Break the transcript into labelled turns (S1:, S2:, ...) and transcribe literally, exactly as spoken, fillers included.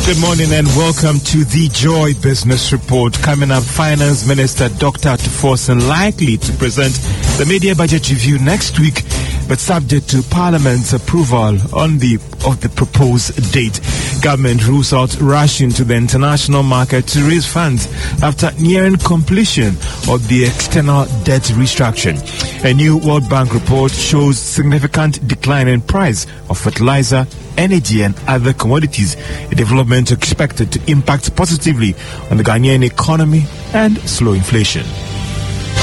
S1: Good morning and welcome to the Joy Business Report. Coming up, Finance Minister Doctor Tuforsen likely to present the media budget review next week, but subject to Parliament's approval on the of the proposed date. Government rules out rushing to the international market to raise funds after nearing completion of the external debt restructuring. A new World Bank report shows significant decline in price of fertilizer, energy and other commodities, a development expected to impact positively on the Ghanaian economy and slow inflation.